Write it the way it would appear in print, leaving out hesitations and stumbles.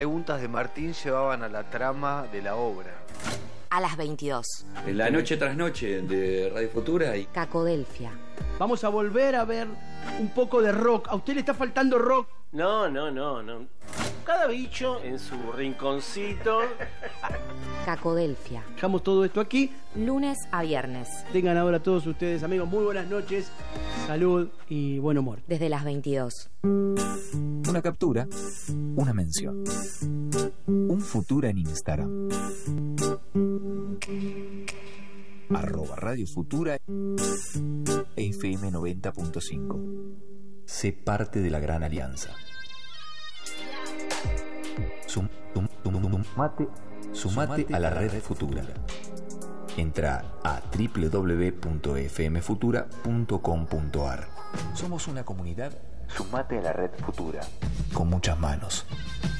Preguntas de Martín llevaban a la trama de la obra. A las 22. En la noche tras noche de Radio Futura y Cacodelfia. Vamos a volver a ver un poco de rock. ¿A usted le está faltando rock? No. Cada bicho en su rinconcito. Cacodelfia. Dejamos todo esto aquí. Lunes a viernes. Tengan ahora todos ustedes, amigos, muy buenas noches. Salud y buen humor. Desde las 22. Una captura, una mención. Un Futura en Instagram. @Radio Futura FM 90.5. Sé parte de la gran alianza. Sumate a la red Futura. Entra a www.fmfutura.com.ar. Somos una comunidad. Sumate a la red Futura. Con muchas manos.